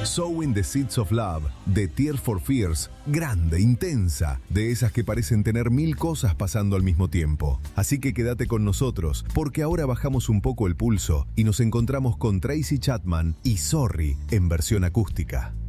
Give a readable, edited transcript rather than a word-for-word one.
Sowing the Seeds of Love, de Tears for Fears, grande, intensa, de esas que parecen tener mil cosas pasando al mismo tiempo. Así que quédate con nosotros, porque ahora bajamos un poco el pulso y nos encontramos con Tracy Chapman y Sorry en versión acústica.